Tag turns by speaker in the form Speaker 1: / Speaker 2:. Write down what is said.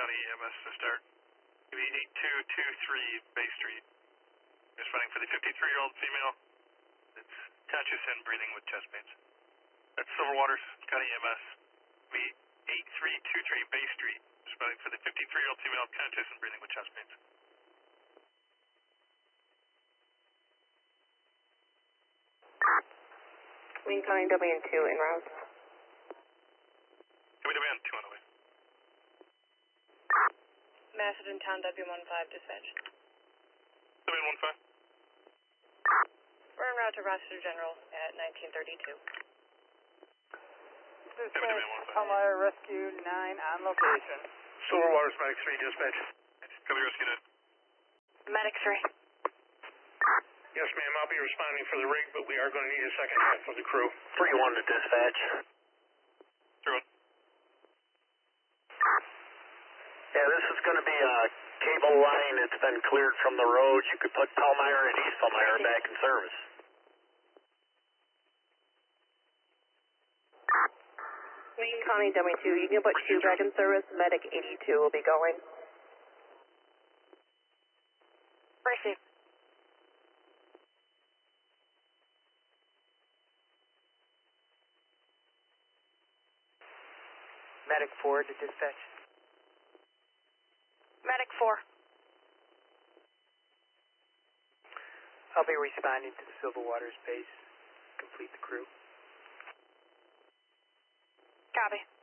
Speaker 1: County EMS to start. Maybe 8223 Bay Street. Responding for the 53-year-old female. It's conscious and breathing with chest pains. That's Silver Waters County EMS. Maybe 8323 Bay Street. Responding for the 53-year-old female, conscious and breathing with chest pains.
Speaker 2: Wayne County WN2 en route.
Speaker 1: WN2 on the way.
Speaker 2: Macedon Town W15 dispatch.
Speaker 1: WN15.
Speaker 2: We're en route to Rochester General at 1932.
Speaker 1: WN15.
Speaker 3: Palmyra Rescue 9 on location.
Speaker 1: Silver Waters Medic 3 dispatch. Copy Rescue 9.
Speaker 2: Medic 3.
Speaker 1: Yes, ma'am, I'll be responding for the rig, but we are going to need a second half of the crew.
Speaker 4: 3-1 to dispatch.
Speaker 1: 3-1.
Speaker 4: Yeah, this is going to be a cable line that's been cleared from the road. You could put Palmyra and East Palmyra back in service.
Speaker 2: Wayne County W2, you can put 2 back in service. Medic 82 will be going. Receive.
Speaker 3: Medic 4 to dispatch.
Speaker 2: Medic 4.
Speaker 3: I'll be responding to the Silver Waters base. Complete the crew.
Speaker 2: Copy.